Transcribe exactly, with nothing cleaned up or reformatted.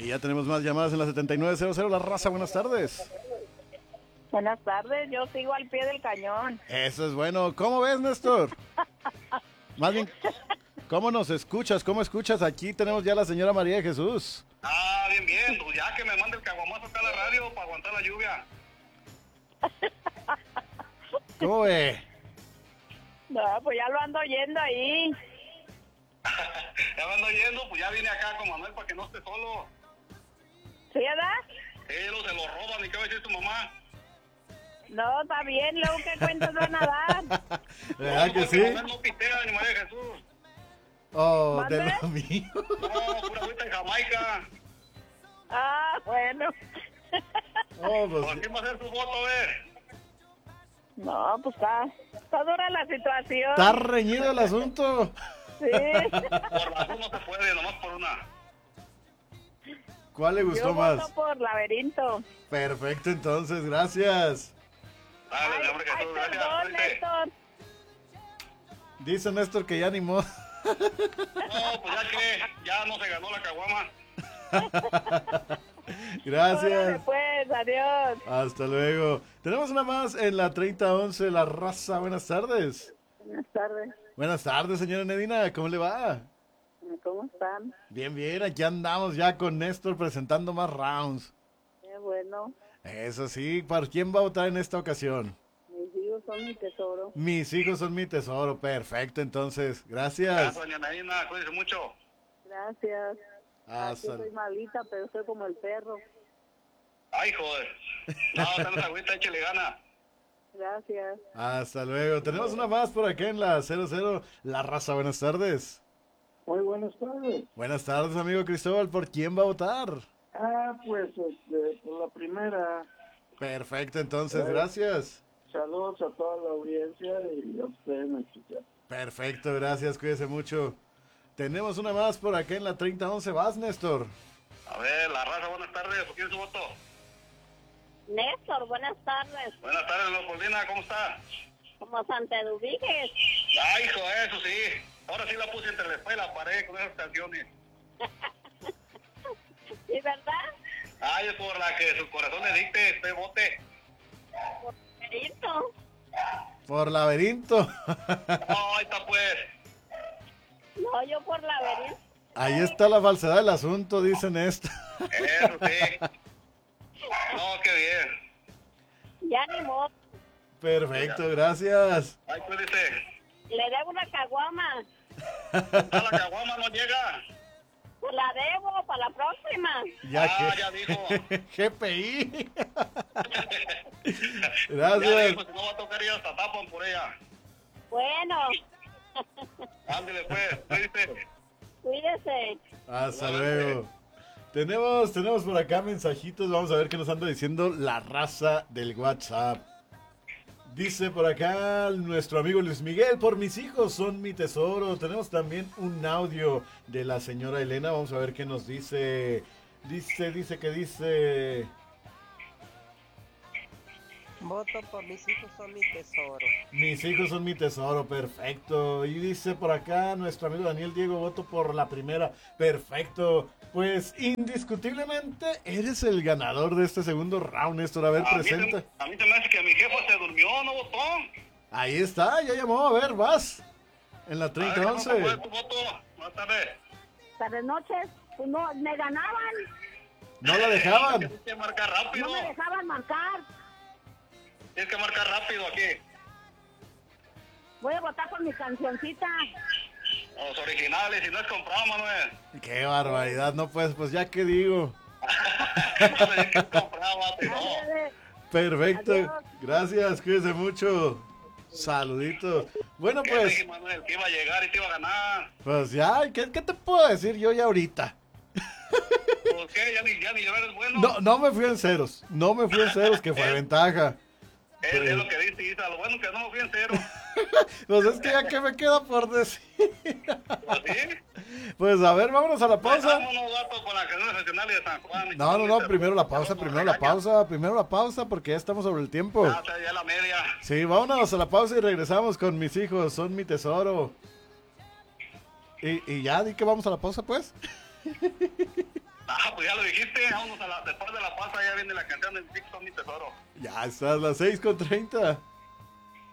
ya tenemos más llamadas en la setenta y nueve cero cero. La raza, buenas tardes. Buenas tardes, yo sigo al pie del cañón. Eso es bueno. ¿Cómo ves, Néstor? Más bien, ¿cómo nos escuchas? ¿Cómo escuchas? Aquí tenemos ya a la señora María de Jesús. Ah, bien, bien. Pues ya que me mande el caguamazo acá a la radio para aguantar la lluvia. ¿Cómo ve? No, pues ya lo ando oyendo ahí. Ya me ando yendo, pues ya vine acá con Manuel para que no esté solo. ¿Sí, verdad? Sí, lo se lo roban. ¿Y qué va a decir tu mamá? No, está bien, luego qué cuentos van a dar. ¿Verdad que No, sí? Manuel no pitea ni María de Jesús. Oh, de ¿Mande? lo mío. No, pura agüita en Jamaica. Ah, bueno. Oh, ¿Por pues, quién va a hacer su voto, a ver? No, pues está, está dura la situación. está reñido el asunto. Sí. Por las dos no se puede, nomás por una. ¿Cuál le gustó Yo más? voto por Laberinto. Perfecto, entonces, gracias. Dale, Ay, hombre, ay, Jesús, gracias. perdón, Cuídate. Néstor. Dice Néstor que ya animó. No, pues ya que ya no se ganó la caguama. Gracias. Órale, pues, adiós. Hasta luego. Tenemos una más en la treinta once, La Raza. Buenas tardes. Buenas tardes. Buenas tardes, señora Nedina. ¿Cómo le va? ¿Cómo están? Bien, bien. Aquí andamos ya con Néstor presentando más rounds. Qué bueno. Eso sí. ¿Para quién va a votar en esta ocasión? Mis hijos son mi tesoro. Mis hijos son mi tesoro. Perfecto, entonces. Gracias. Gracias, doña Naina, cuídese mucho. Gracias. Hasta Yo soy malita, pero soy como el perro. Ay, joder. No, está en esa agüita, échale gana. Gracias. Hasta luego. Tenemos una más por acá en la cero cero. La Raza, buenas tardes. Muy buenas tardes. Buenas tardes, amigo Cristóbal. ¿Por quién va a votar? Ah, pues este, por la primera, Perfecto, entonces, gracias. saludos a toda la audiencia y a ustedes, me escuchan. Perfecto, gracias, cuídese mucho. Tenemos una más por acá en la treinta once. ¿Vas, Néstor? A ver, la raza, buenas tardes. ¿Por quién es su voto? Néstor, buenas tardes. Buenas tardes, Leopoldina, ¿cómo está? Como Santa Eduviges. Ay, hijo, eso sí. Ahora sí la puse entre la espalda y la pared con esas canciones. ¿Sí, verdad? Ay, es por la que su corazón le dicte este bote. Laberinto. Por laberinto. No, ahí está pues. No, yo por Laberinto. Ahí está la falsedad del asunto, dicen esto. Eso sí. No, qué bien. Ya ni modo. Perfecto, gracias. Ay, cuídese. Le debo una caguama. A la caguama no llega. Pues la debo para la próxima. Ya Ah, que... ya dijo. G P I. Ya Gracias. dijo, si no va a tocar ir hasta tapan por ella. Bueno, Ándale pues, cuídese. cuídese. Hasta luego. Tenemos, tenemos por acá mensajitos. Vamos a ver qué nos anda diciendo la raza del WhatsApp. Dice por acá nuestro amigo Luis Miguel: por mis hijos son mi tesoro. Tenemos también un audio de la señora Elena. Vamos a ver qué nos dice. Dice, dice que dice... Voto por mis hijos son mi tesoro. Mis hijos son mi tesoro, perfecto. Y dice por acá nuestro amigo Daniel Diego: voto por la primera, perfecto. Pues indiscutiblemente eres el ganador de este segundo round, Néstor. A ver, A mí, presenta. se, a mí se me hace que mi jefa se durmió, ¿no votó? Ahí está, ya llamó, a ver, vas. En la A ver, treinta ¿cómo once. fue tu voto? Buenas tardes. Tardes noches, pues no, me ganaban. No la dejaban. Tienes que marcar rápido. No me dejaban marcar. Tienes que marcar rápido aquí. Voy a votar por mi cancioncita. Los originales, si no es comprado, Manuel. Qué barbaridad, no pues, pues ya que digo. No me digas que es comprado, mate, no. Ándale. Perfecto, Adiós. gracias, cuídense mucho. Saluditos. Bueno, ¿Qué pues, dije, Manuel? Que iba a llegar y te iba a ganar. pues ya, ¿qué, qué te puedo decir yo ya ahorita? ¿Por qué? Ya ni, ya ni eres bueno. No, no me fui en ceros, no me fui en ceros, que fue ventaja. Es, es lo que dice Isa. Lo bueno que no me fui en cero. Pues es que ya que me queda por decir. ¿Pues sí? Pues a ver, vámonos a la Pues pausa. vámonos, vato, con la canción nacional de San Juan. No, no, no, primero la pausa, primero la pausa, primero la pausa, porque ya estamos sobre el tiempo. Ya, está ya la media. Sí, vámonos a la pausa y regresamos con mis hijos, son mi tesoro. Y, y ya, di que vamos a la pausa, pues. Ah, pues pues ya lo dijiste, vámonos a la, después de la pausa ya viene la canción del Six son mi tesoro. Ya estás, las seis con treinta.